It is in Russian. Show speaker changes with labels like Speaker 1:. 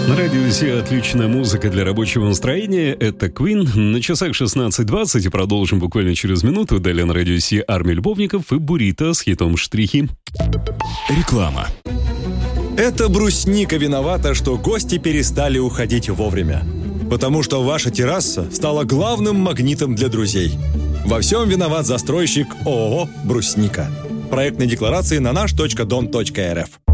Speaker 1: На радио Си отличная музыка для рабочего настроения. Это Queen. На часах 16:20 и продолжим буквально через минуту. Далее на радио Си «Армия любовников» и «Бурито» с хитом «Штрихи».
Speaker 2: Реклама.
Speaker 3: Это брусника виновата, что гости перестали уходить вовремя. Потому что ваша терраса стала главным магнитом для друзей. Во всем виноват застройщик ООО «Брусника». Проектные декларации на наш.дом.рф.